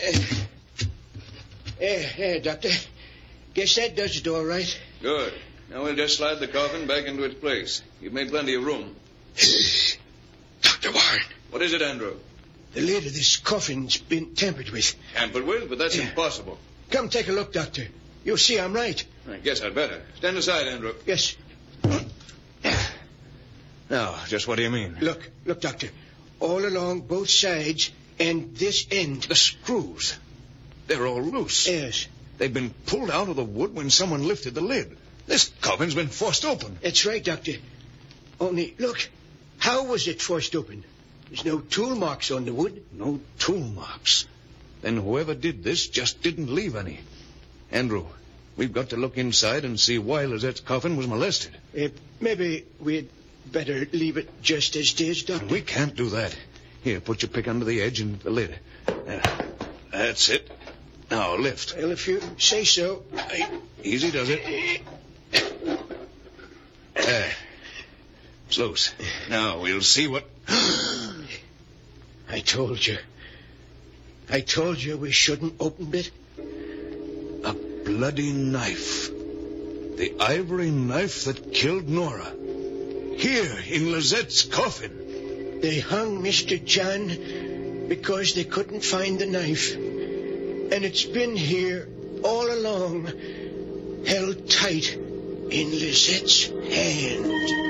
Doctor. Guess that does it all right. Good. Now we'll just slide the coffin back into its place. You've made plenty of room. Dr. Warren. What is it, Andrew? The lid of this coffin's been tampered with. Tampered with? But that's impossible. Come take a look, Doctor. You'll see I'm right. I guess I'd better. Stand aside, Andrew. Yes. Now, just what do you mean? Look, Doctor. All along both sides and this end. The screws. They're all loose. Yes. They've been pulled out of the wood when someone lifted the lid. This coffin's been forced open. That's right, Doctor. Only, look, how was it forced open? There's no tool marks on the wood. No tool marks. Then whoever did this just didn't leave any. Andrew, we've got to look inside and see why Lizette's coffin was molested. Maybe we'd better leave it just as it is, Doctor. We can't do that. Here, put your pick under the edge and the lid. That's it. Now, lift. Well, if you say so. Easy does it. There. It's loose. Now, we'll see what... I told you. We shouldn't open it. A bloody knife. The ivory knife that killed Nora. Here, in Lizette's coffin. They hung Mr. John because they couldn't find the knife. And it's been here all along, held tight in Lizette's hand.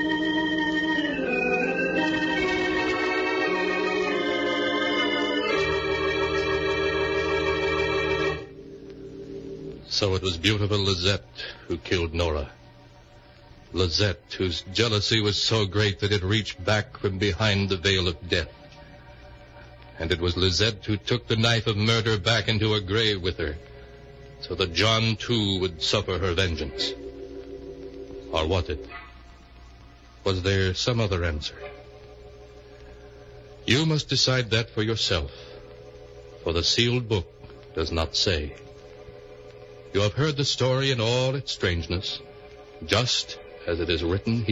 So it was beautiful Lizette who killed Nora. Lizette, whose jealousy was so great that it reached back from behind the veil of death. And it was Lizette who took the knife of murder back into her grave with her, so that John, too, would suffer her vengeance. Or was it? Was there some other answer? You must decide that for yourself, for the sealed book does not say. You have heard the story in all its strangeness, just as it is written here.